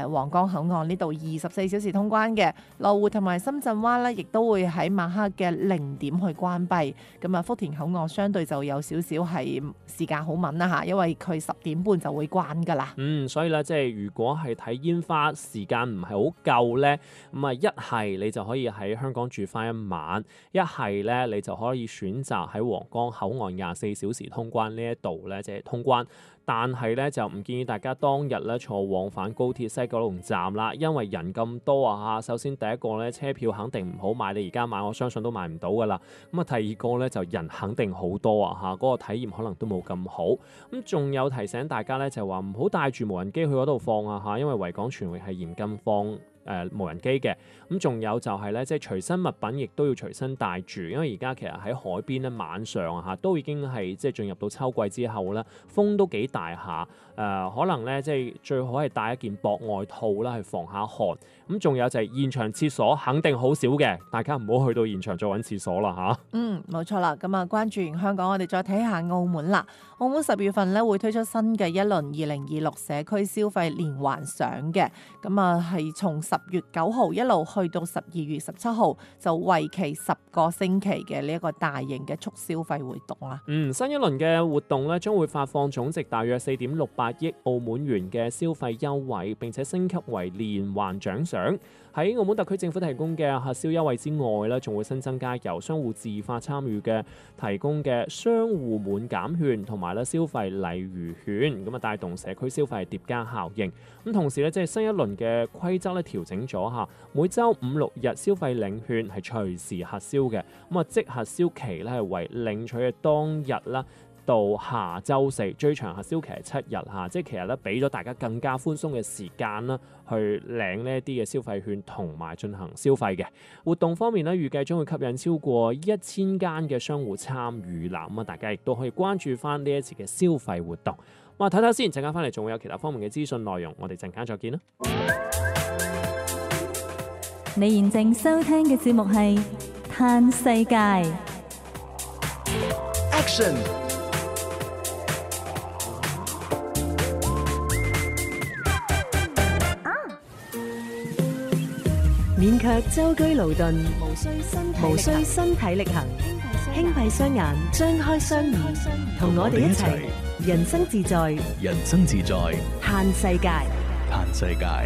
皇崗口岸呢度24小時通關嘅，羅湖同埋深圳灣呢，亦都會喺晚黑嘅0點去關閉。咁啊，福田口岸相對就有少少係時間好敏啦嚇，因為佢10點半就會關㗎啦。 所以咧，即係如果係睇煙花時間唔係好夠咧，咁啊一係你就可以喺香港住翻一晚，一係咧你就可以選擇喺皇崗口岸24小時通關呢一度咧，即係通關。但係咧就唔建議大家當日咧坐往返高鐵西九龍站啦，因為人咁多啊嚇。首先第一個咧車票肯定唔好買，你而家買我相信都買唔到噶啦。咁啊第二個咧就人肯定好多啊嚇，嗰個體驗可能都冇咁好。咁仲有提醒大家咧就話唔好帶住無人機去嗰度放啊嚇，因為維港全域係嚴禁放無人機嘅。咁仲有就係咧，即係隨身物品亦都要隨身帶住，因為而家其實喺海邊咧晚上啊嚇都已經係即係進入到秋季之後咧，風都幾大下。可能咧即係最好係帶一件薄外套啦，去防下寒。咁仲有就係現場廁所肯定好少嘅，大家唔好去到現場再揾廁所啦嚇。 冇錯啦。咁啊，關注完香港，我哋再睇下澳門啦。澳門10月份咧會推出新嘅一輪2026社區消費連環賞嘅，咁啊係從10月9號一路去到12月17號，就為期10個星期嘅呢一個大型嘅促消費活動啊。 新一輪嘅活動咧將會發放總值大約4.68億澳門元嘅消費優惠，並且升級為連環獎賞。喺澳門特區政府提供嘅核銷優惠之外咧，仲會新增加由商戶自發參與嘅提供嘅商戶滿減券同埋咧消費禮遇券，咁啊帶動社區消費疊加效應。咁同時咧，即係新一輪嘅規則咧調整咗嚇，每週5、6日消費領券係隨時核銷嘅，咁啊即核銷期咧係為領取嘅當日啦到下週4，最長核銷期係7日嚇，即係其實咧俾咗大家更加寬鬆嘅時間啦，去領呢一啲嘅消費券同埋進行消費嘅活動方面咧，預計將會吸引超過1000間嘅商戶參與啦。咁啊，大家亦都可以關注翻呢一次嘅消費活動。哇，睇睇先，陣間翻嚟仲會有其他方面嘅資訊內容，我哋陣間再見啦。 你現正收聽嘅節目係《嘆世界》 Action。 勉強舟車勞頓，無需身體力行，輕閉雙眼，張開雙耳，同我哋一齊人生自在， 人生自在， 嘆世界， 嘆世界。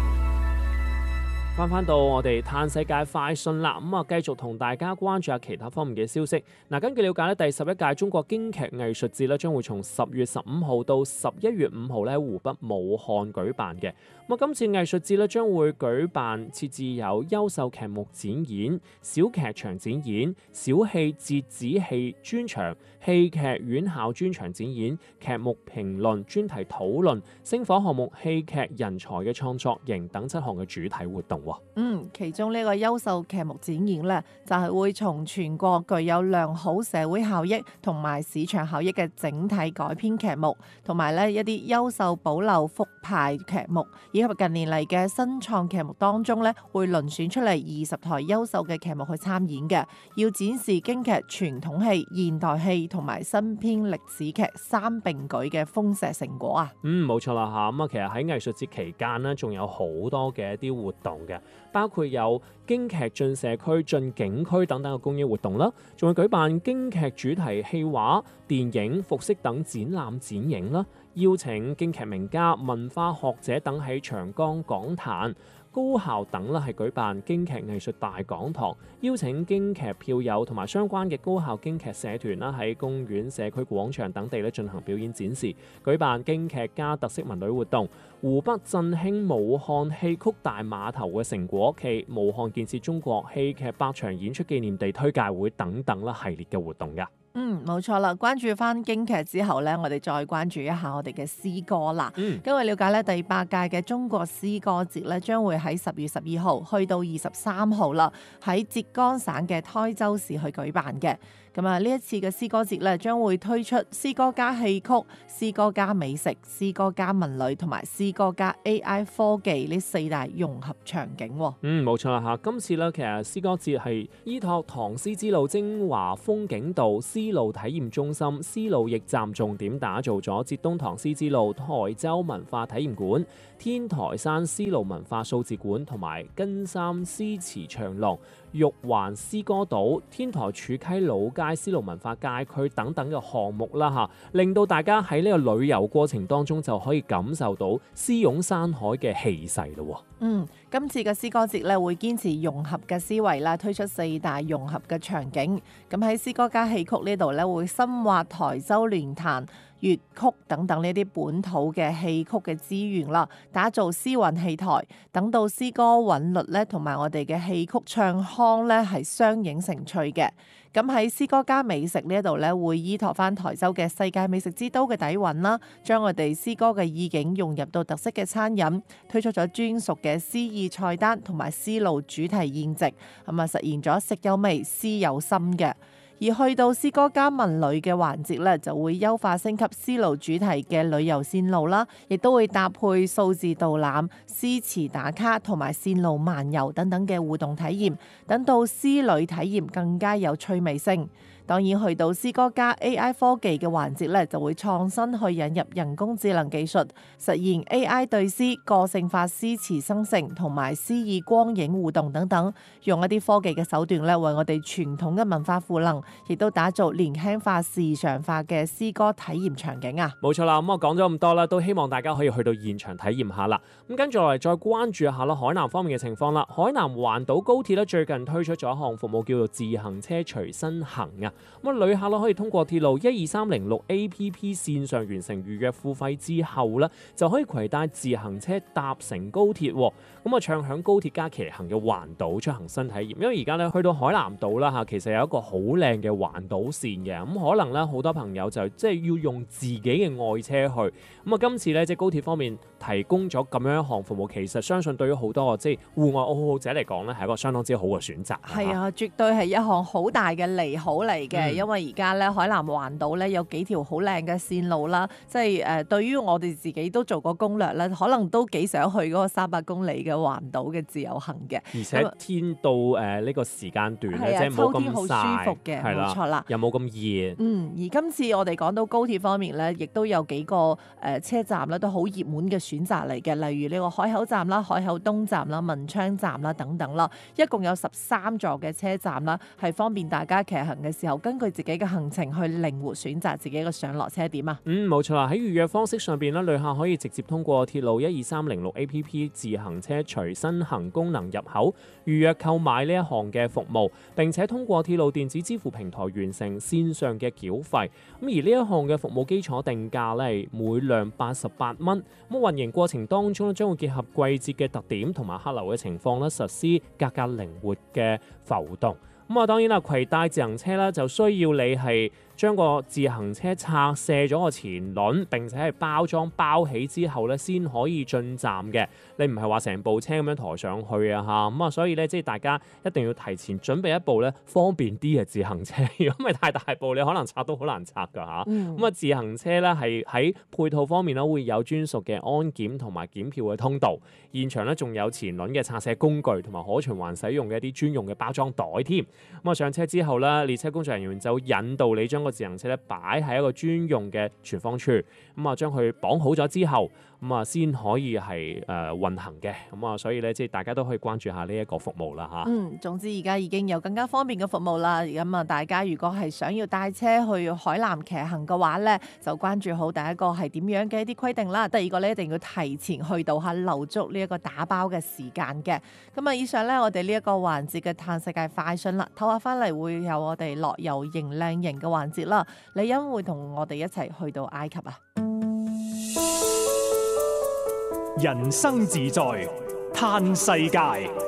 翻到我哋嘆世界快訊啦，咁啊繼續同大家關注下其他方面嘅消息。嗱，根據了解咧，第11屆中國京劇藝術節咧將會從10月15號到11月5號咧喺湖北武漢舉辦嘅。咁啊，今次藝術節咧將會舉辦設置有優秀劇目展演、小劇場展演、小戲折子戲專場、戲劇院校專場展演、劇目評論、專題討論、星火項目、戲劇人才嘅創作營等7項嘅主題活動。 其中呢個優秀劇目展演呢，就係會從全國具有良好社會效益同埋市場效益嘅整體改編劇目，同埋呢一啲優秀保留復排劇目，以及近年嚟嘅新創劇目當中呢，會遴選出嚟20台優秀嘅劇目去參演嘅，要展示京劇傳統戲、現代戲同埋新編歷史劇3並舉嘅豐碩成果啊！ 冇錯啦嚇，咁啊其實喺藝術節期間呢，仲有好多嘅一啲活動嘅。包括有京劇進社區、進景區等等嘅公益活動啦，仲會舉辦京劇主題戲畫、電影、服飾等展覽展映啦，邀請京劇名家、文化學者等喺長江講壇。高校等啦係舉辦京劇藝術大講堂，邀請京劇票友同埋相關嘅高校京劇社團啦喺公園、社區廣場等地咧進行表演展示，舉辦京劇加特色文旅活動，湖北振興武漢戲曲大碼頭嘅成果暨武漢建設中國戲劇百場演出紀念地推介會等等啦系列嘅活動㗎。 冇錯啦，關注翻京劇之後呢，我哋再關注一下我哋嘅詩歌啦。根據了解呢，第8屆嘅中國詩歌節呢，將會喺10月12號去到23號啦，喺浙江省嘅台州市去舉辦嘅。 咁啊，呢一次嘅詩歌節咧，將會推出詩歌加戲曲、詩歌加美食、詩歌加文旅同埋詩歌加 AI 科技呢4大融合場景。 冇錯啦嚇。今次咧，其實詩歌節係依託唐詩之路精華風景道絲路體驗中心、絲路驛站重點打造咗浙東唐詩之路台州文化體驗館、天台山絲路文化數字館同埋根三詩詞長廊、玉環詩歌島、天台柱溪老街絲路文化街區等等嘅項目啦嚇，令到大家喺呢個旅遊過程當中就可以感受到詩湧山海嘅氣勢咯。 今次嘅詩歌節咧會堅持融合嘅思維啦，推出4大融合嘅場景。咁喺詩歌加戲曲呢度咧，會深挖台州聯彈、粵曲等等呢啲本土嘅戲曲嘅資源啦，打造詩韻戲台，等到詩歌韻律咧同埋我哋嘅戲曲唱腔咧係相映成趣嘅。咁喺詩歌加美食呢一度咧，會依託翻台州嘅世界美食之都嘅底蘊啦，將我哋詩歌嘅意境融入到特色嘅餐飲，推出咗專屬嘅詩意菜單同埋絲路主題宴席，實現咗食有味、詩有心嘅。而去到詩歌加文旅嘅環節咧，就會優化升級絲路主題嘅旅遊線路啦，亦都會搭配數字導覽、詩詞打卡同埋線路漫遊等等嘅互動體驗，等到詩旅體驗更加有趣味性。當然去到詩歌加 AI 科技嘅環節咧，就會創新去引入人工智能技術，實現 AI 對詩、個性化詩詞生成同埋詩意光影互動等等，用一啲科技嘅手段咧，為我哋傳統嘅文化賦能，亦都打造年輕化、時尚化嘅詩歌體驗場景啊！ 冇錯啦，咁我講咗咁多啦，都希望大家可以去到現場體驗下啦。咁跟住落嚟再關注下啦，海南方面嘅情況啦。海南環島高鐵咧最近推出咗一項服務叫做自行車隨身行啊。咁旅客咧可以通過鐵路12306 APP 線上完成預約付費之後咧，就可以攜帶自行車搭乘高鐵，咁啊暢享高鐵加騎行嘅環島出行新體驗。因為而家咧去到海南島啦嚇，其實有一個好靚嘅環島線嘅，咁可能咧好多朋友就即係要用自己嘅愛車去。咁啊今次咧即係高鐵方面提供咗咁樣一項服務，其實相信對於好多即係戶外愛好者嚟講咧係一個相當之好嘅選擇。 係啊，絕對係一項好大嘅利好嚟嘅。因為而家咧海南環島咧有幾條好靚嘅線路啦，即係對於我哋自己都做過攻略咧，可能都幾想去嗰個300公里嘅環島嘅自由行嘅。 而且天到呢個時間段咧，即係冇咁好舒服嘅，冇錯啦， 又冇咁熱。 而今次我哋講到高鐵方面咧，亦都有幾個車站咧都好熱門嘅選擇嚟嘅，例如呢個海口站啦、海口東站啦、文昌站啦等等啦，一共有13座嘅車站啦，係方便大家騎行嘅時候根據自己嘅行程去靈活選擇自己嘅上落車點啊。 冇錯啦，喺預約方式上邊咧，旅客可以直接通過鐵路12306 APP 自行車隨身行功能入口預約購買呢一項嘅服務，並且通過鐵路電子支付平台完成線上嘅繳費。咁而呢一項嘅服務基礎定價咧係每輛88蚊。咁運營過程當中咧，將會結合季節嘅特點同埋客流嘅情況咧，實施價格靈活嘅浮動。咁啊，當然啦，攜帶自行車啦，就需要你係將個自行車拆卸咗個前輪，並且係包裝包起之後咧，先可以進站嘅。你唔係話成部車咁樣抬上去啊嚇。咁啊，所以咧，即係大家一定要提前準備一部咧方便啲嘅自行車。如果唔係太大部，你可能拆都好難拆㗎嚇。咁啊，自行車咧係喺配套方面咧會有專屬嘅安檢同埋檢票嘅通道。現場咧仲有前輪嘅拆卸工具同埋可循環使用嘅一啲專用嘅包裝袋添。咁啊，上車之後咧，列車工作人員就引導你將個自行車咧擺喺一個專用嘅存放處，咁啊將佢綁好咗之後，咁啊先可以係運行嘅。咁啊，所以咧即係大家都可以關注下呢一個服務啦嚇。 總之而家已經有更加方便嘅服務啦。咁啊，大家如果係想要帶車去海南騎行嘅話咧，就關注好第一個係點樣嘅一啲規定啦。第二個咧一定要提前去到下留足呢一個打包嘅時間嘅。咁啊，以上咧我哋呢一個環節嘅嘆世界快訊啦，唞下翻嚟會有我哋樂遊迎靚營嘅環節啦。李欣會同我哋一齊去到埃及啊！ 人生自在嘆世界。